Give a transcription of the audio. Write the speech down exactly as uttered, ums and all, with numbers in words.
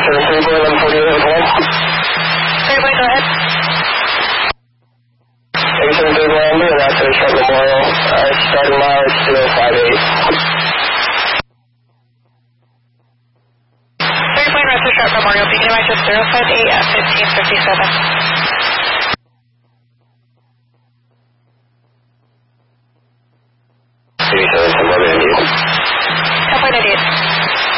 seven three four eleven forty-eight at home. Three point, go ahead. eight seven three four L B, and that's at Sharp Memorial. Uh, starting mileage zero five eight. Three point, right to Sharp Memorial, beginning right to zero five eight at fifteen fifty-seven. eighty-seven, ten one, indeed. ten point, indeed.